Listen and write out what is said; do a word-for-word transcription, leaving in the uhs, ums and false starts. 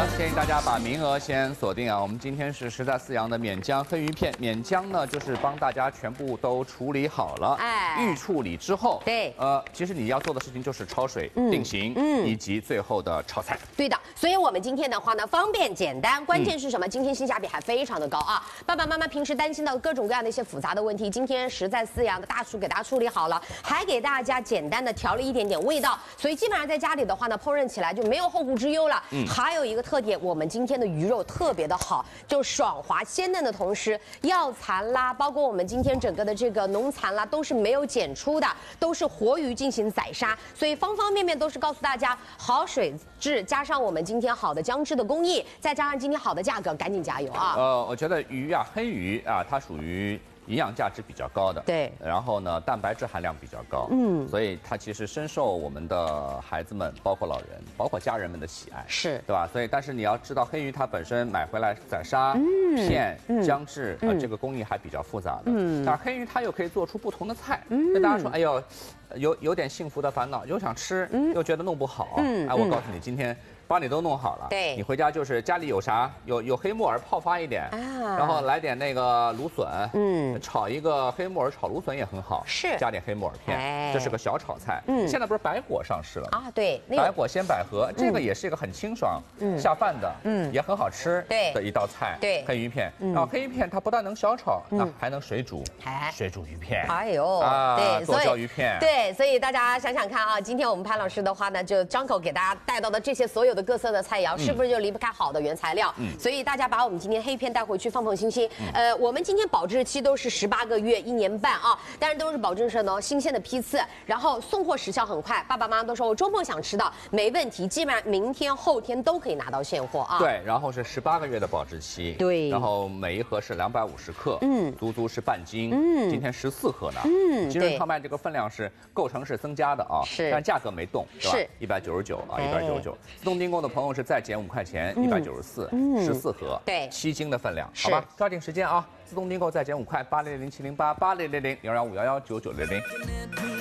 建议大家把名额先锁定啊！我们今天是实在四阳的免浆黑鱼片，免浆呢就是帮大家全部都处理好了，哎，预处理之后， 对， 呃，其实你要做的事情就是焯水、嗯、定型，嗯，以及最后的炒菜。 对的，所以我们今天的话呢，方便简单，关键是什么？嗯、今天性价比还非常的高啊！爸爸妈妈平时担心的各种各样的一些复杂的问题，今天实在四阳的大厨给大家处理好了，还给大家简单的调了一点点味道，所以基本上在家里的话呢，烹饪起来就没有后顾之忧了。嗯，还有一个特点，我们今天的鱼肉特别的好，就爽滑鲜嫩的同时，药残啦，包括我们今天整个的这个农残啦，都是没有检出的，都是活鱼进行宰杀，所以方方面面都是告诉大家好水质，加上我们今天好的姜汁的工艺，再加上今天好的价格，赶紧加油啊！ 呃，我觉得鱼啊，黑鱼啊，它属于营养价值比较高的， 对， 然后呢，蛋白质含量比较高，嗯，所以它其实深受我们的孩子们，包括老人，包括家人们的喜爱， 是， 对吧？所以，但是你要知道，黑鱼它本身买回来宰杀、嗯、片、嗯、姜制，呃，这个工艺还比较复杂的，嗯，但是黑鱼它又可以做出不同的菜，嗯，跟大家说，哎呦，有有点幸福的烦恼，又想吃，嗯，又觉得弄不好，嗯，哎，我告诉你，今天。帮你都弄好了， 对， 你回家就是家里有啥，有有黑木耳泡发一点，啊，然后来点那个芦笋，嗯，炒一个黑木耳炒芦笋也很好， 是， 加点黑木耳片，哎，这是个小炒菜。嗯，现在不是白果上市了啊？对， 白果鲜百合，这个也是一个很清爽、嗯、下饭的，嗯，也很好吃的一道菜。对，黑鱼片，然后黑鱼片它不但能小炒，那还能水煮，哎，水煮鱼片。 哎呦，对， 剁椒鱼片。 对，所以大家想想看啊，今天我们潘老师的话呢，就张口给大家带到的这些所有的各色的菜肴，是不是就离不开好的原材料？嗯，所以大家把我们今天黑片带回去放放心心。嗯、呃，我们今天保质期都是十八个月、一年半啊，当然都是保证是呢新鲜的批次，然后送货时效很快。爸爸妈妈都说我周末想吃到，没问题，基本上明天、后天都可以拿到现货啊。 对，然后是十八个月的保质期。对，然后每一盒是两百五十克，嗯，足足是半斤。嗯，今天十四盒呢。嗯，金润汤麦这个分量是构成是增加的啊，是，但价格没动，对吧？是一百九十九啊，一百九十九。自动订购的朋友是再减五块钱，一百九十四，十四盒，对，七斤的分量，好吧，抓紧时间啊！自动订购再减五块，八零零七零八八零零零零二五幺幺九九零零。